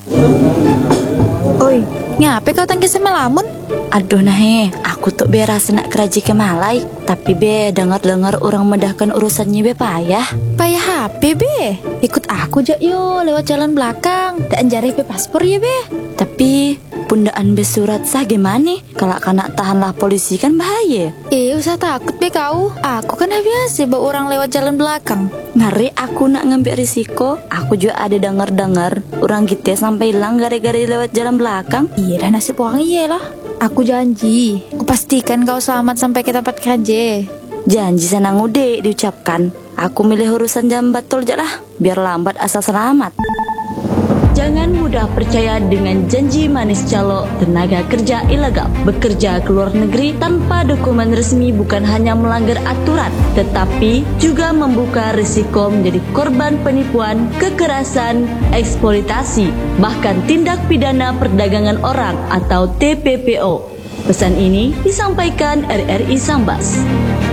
Oi, ngapain kau tangkis sama lamun? Aduh nahe, aku tuh beras nak keraji ke Malai, tapi be dengar-dengar orang medahkan urusannya be payah. Payah HP be. Ikut aku aja yo lewat jalan belakang. Dan jari be paspor ya be. Tapi pundaan be surat sah gimana? Kalau kena tahanlah polisi kan bahaya. Usah takut be kau. Aku kan biasa bawa orang lewat jalan belakang. Ngeri aku nak ngambil risiko. Aku juga ada dengar-dengar orang kita sampai hilang gara-gara lewat jalan belakang. Iya dah nasib orang iya lah. Aku janji, aku pastikan kau selamat sampai ke tempat kerja. Janji senang udah diucapkan. Aku milih urusan jam betul aja lah, biar lambat asal selamat. Jangan mudah percaya dengan janji manis calo tenaga kerja ilegal. Bekerja ke luar negeri tanpa dokumen resmi bukan hanya melanggar aturan, tetapi juga membuka risiko menjadi korban penipuan, kekerasan, eksploitasi, bahkan tindak pidana perdagangan orang atau TPPO. Pesan ini disampaikan RRI Sambas.